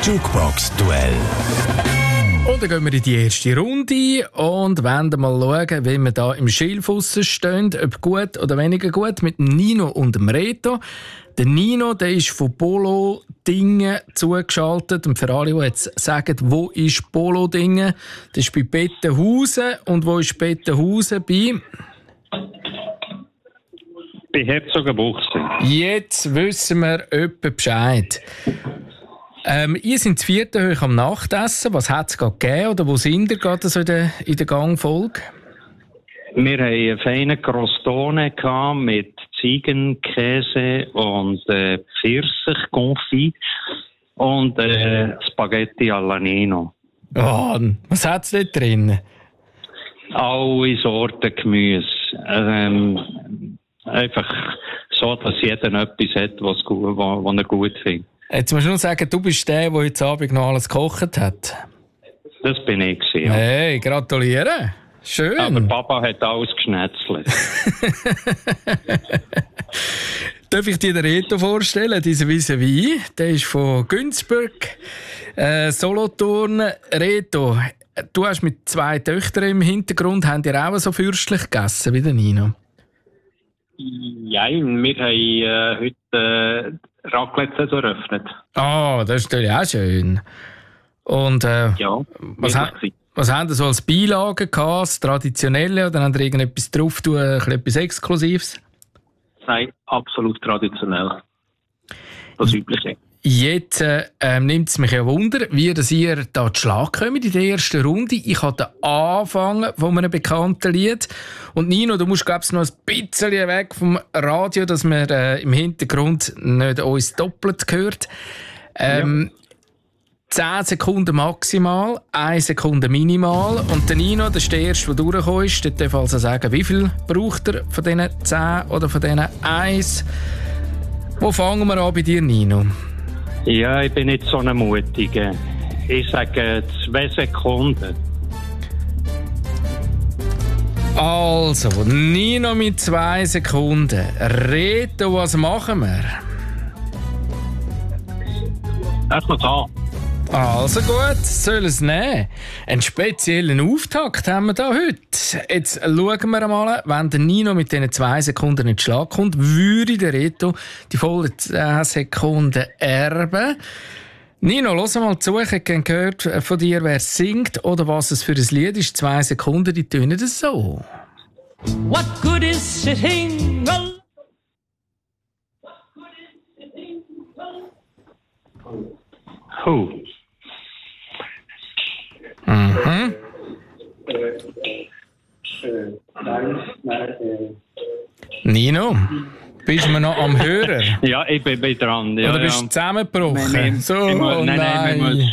Jukebox-Duell. Und dann gehen wir in die erste Runde und wollen mal schauen, wie wir da im Schilfuss stehen, ob gut oder weniger gut, mit dem Nino und dem Reto. Der Nino, der ist von Polo Dingen zugeschaltet. Und für alle, die jetzt sagen, wo ist Polo Dingen? Das ist bei Bettenhausen. Und wo ist Bettenhausen? Bei Herzogenbuchsee. Jetzt wissen wir etwa Bescheid. Ihr seid das 4. hoch am Nachtessen. Was hat es gerade gegeben? Oder wo sind ihr gerade so in der Gangfolge? Wir hatten einen feinen Crostone mit Ziegenkäse und Pfirsichkonfit und Spaghetti alla Nino. Oh, was hat es dort drin? Alle Sorten Gemüse. Einfach so, dass jeder etwas hat, was er gut findet. Jetzt musst du nur sagen, du bist der heute Abend noch alles gekocht hat. Das bin ich gewesen, ja. Hey, gratuliere. Schön. Aber Papa hat alles geschnetzelt. Darf ich dir den Reto vorstellen, diesen vis-à-vis? Der ist von Günzburg, Solothurn. Reto, du hast mit 2 Töchtern im Hintergrund. Habt ihr auch so fürstlich gegessen wie der Nino? Ja, wir haben heute Raclette eröffnet. Ah, das ist natürlich auch schön. Und ja, was haben Sie so als Beilage gehabt, das Traditionelle, oder haben Sie irgendetwas drauf tun, etwas Exklusives? Nein, absolut traditionell. Das Übliche. Jetzt nimmt es mich ja Wunder, wie ihr da zu Schlag kommt in der ersten Runde. Ich habe den Anfang von einem bekannten Lied. Und Nino, du musst, glaube ich, noch ein bisschen weg vom Radio, dass man im Hintergrund nicht uns doppelt hört. 10 Sekunden maximal, 1 Sekunde minimal. Und der Nino, das ist der Erste, der durchgekommen ist. Der darf also sagen, wie viel braucht er von diesen 10 oder von diesen 1? Wo fangen wir an bei dir, Nino? Ja, ich bin nicht so ein Mutiger. Ich sage 2 Sekunden. Also, Nino mit 2 Sekunden. Reto, was machen wir? Erstmal da. Also gut, soll es nehmen. Einen speziellen Auftakt haben wir da heute. Jetzt schauen wir mal, wenn der Nino mit diesen 2 Sekunden in den Schlag kommt, würde der Reto die vollen 10 Sekunden erben. Nino, lass mal zu. Ich hätte gerne gehört von dir, wer singt oder was es für ein Lied ist. 2 Sekunden, die tönen das so. What good is sitting alone? Mhm. Nino, bist du noch am Hörer? Ja, ich bin dran. Ja, oder bist du zusammengebrochen? Nein.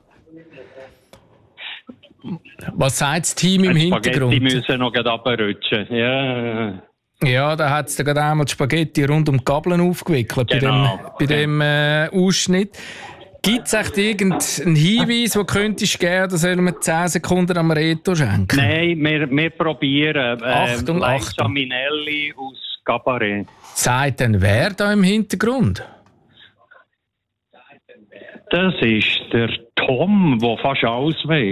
Was sagt das Team im Hintergrund? Die müssen noch runterrutschen. Ja. Ja, da hat es gerade einmal die Spaghetti rund um die Gabeln aufgewickelt, genau, bei dem Ausschnitt. Gibt es echt irgendeinen Hinweis, den könntest du geben, oder sollen wir 10 Sekunden am Reto schenken? Nein, wir probieren. Achtung. Minelli aus Cabaret. Sagt denn wer da im Hintergrund? Das ist der Tom, der fast alles weiß.